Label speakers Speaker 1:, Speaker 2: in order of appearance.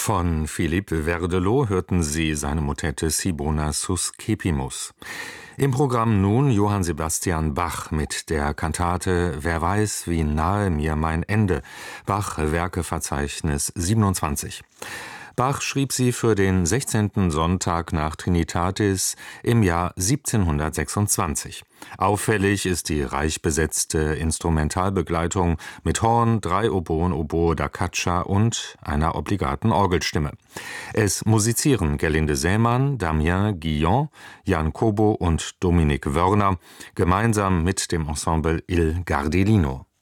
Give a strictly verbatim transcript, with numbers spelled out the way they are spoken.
Speaker 1: Von Philippe Verdelot hörten Sie seine Motette Sibona Suscepimus. Im Programm nun Johann Sebastian Bach mit der Kantate Wer weiß, wie nahe mir mein Ende, Bach Werkeverzeichnis siebenundzwanzig. Bach schrieb sie für den sechzehnten Sonntag nach Trinitatis im Jahr siebzehnhundertsechsundzwanzig. Auffällig ist die reich besetzte Instrumentalbegleitung mit Horn, drei Oboen, Oboe da caccia und einer obligaten Orgelstimme. Es musizieren Gerlinde Sämann, Damien Guillon, Jan Kobo und Dominik Wörner gemeinsam mit dem Ensemble Il Gardellino.